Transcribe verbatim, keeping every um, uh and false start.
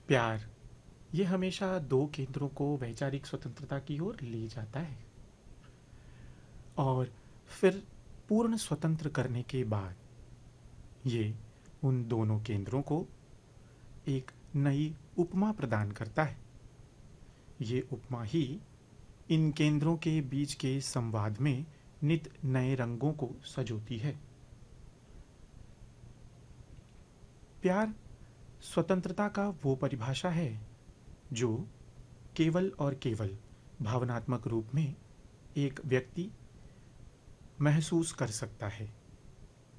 प्यार ये हमेशा दो केंद्रों को वैचारिक स्वतंत्रता की ओर ले जाता है और फिर पूर्ण स्वतंत्र करने के बाद ये उन दोनों केंद्रों को एक नई उपमा प्रदान करता है। ये उपमा ही इन केंद्रों के बीच के संवाद में नित नए रंगों को सजोती है। प्यार स्वतंत्रता का वो परिभाषा है जो केवल और केवल भावनात्मक रूप में एक व्यक्ति महसूस कर सकता है।